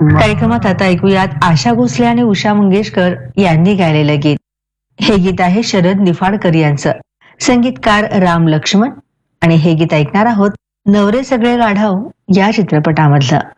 कार्यक्रमात आता ऐकूयात आशा भोसले आणि उषा मंगेशकर यांनी गायलेलं गीत. हे गीत आहे शरद निफाडकर यांचं, संगीतकार राम लक्ष्मण. आणि हे गीत ऐकणार आहोत नवरे सगळे गाढव या चित्रपटामधलं.